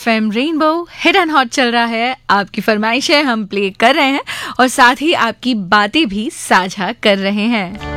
FM rainbow hit and hot चल रहा है। आपकी फरमाइशें हम प्ले कर रहे हैं और साथ ही आपकी बातें भी साझा कर रहे हैं।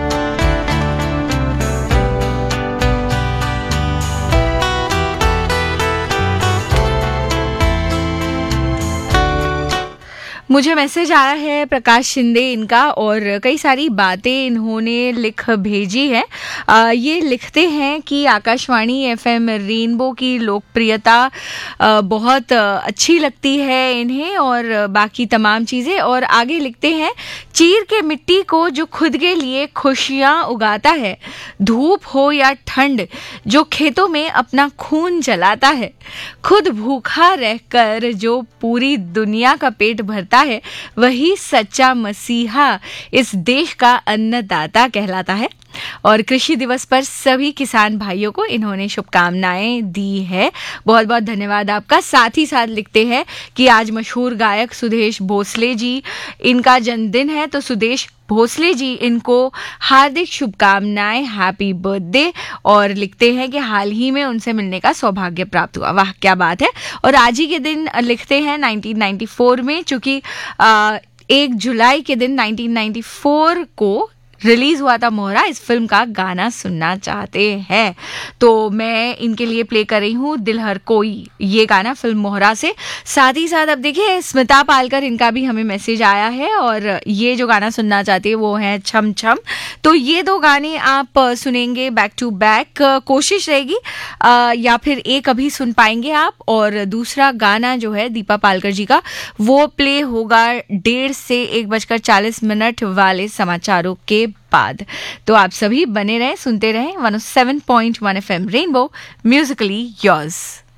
मुझे मैसेज आया है प्रकाश शिंदे इनका, और कई सारी बातें इन्होंने लिख भेजी है। ये लिखते हैं कि आकाशवाणी FM रेनबो की लोकप्रियता बहुत अच्छी लगती है इन्हें और बाकी तमाम चीज़ें। और आगे लिखते हैं, चीर के मिट्टी को जो खुद के लिए खुशियाँ उगाता है, धूप हो या ठंड, जो खेतों में अपना खून जलाता है, खुद भूखा रहकर जो पूरी दुनिया का पेट भरता है, वही सच्चा मसीहा इस देश का अन्नदाता कहलाता है। और कृषि दिवस पर सभी किसान भाइयों को इन्होंने शुभकामनाएं दी है। बहुत बहुत धन्यवाद आपका। साथ ही साथ लिखते हैं कि आज मशहूर गायक सुदेश भोसले जी इनका जन्मदिन है, तो सुदेश भोसले जी इनको हार्दिक शुभकामनाएं, हैप्पी बर्थडे। और लिखते हैं कि हाल ही में उनसे मिलने का सौभाग्य प्राप्त हुआ। वाह, क्या बात है। और आज ही के दिन लिखते हैं 1994 में, चूंकि 1 जुलाई के दिन 1994 को रिलीज हुआ था मोहरा, इस फिल्म का गाना सुनना चाहते हैं तो मैं इनके लिए प्ले कर रही हूँ दिल हर कोई, ये गाना फिल्म मोहरा से। साथ ही साथ अब देखिए स्मिता पालकर इनका भी हमें मैसेज आया है और ये जो गाना सुनना चाहते हैं वो है छम छम। तो ये दो गाने आप सुनेंगे बैक टू बैक, कोशिश रहेगी या फिर एक अभी सुन पाएंगे आप, और दूसरा गाना जो है दीपा पालकर जी का वो प्ले होगा 1:30 से 1:40 वाले समाचारों के बाद। तो आप सभी बने रहें, सुनते रहें 107.1 FM रेनबो, म्यूजिकली योर्स।